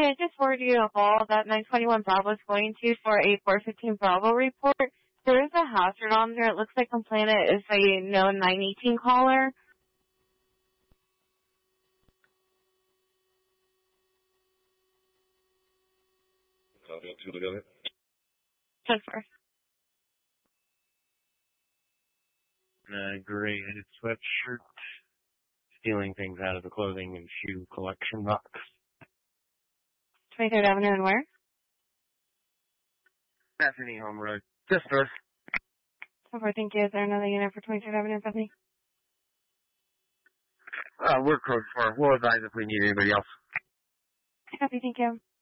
Hi, I just forwarded you a call that 921 Bravo is going to for a 415 Bravo report. There is a hazard on there. It looks like complainant is a no 918 caller. I'll go to the other. 10-4. Gray headed sweatshirt, stealing things out of the clothing and shoe collection box. 23rd Avenue and where? Bethany Home Road. Just north. 10-4, thank you. Is there another unit for 23rd Avenue and Bethany? We're code 4. We'll advise if we need anybody else. Copy, thank you.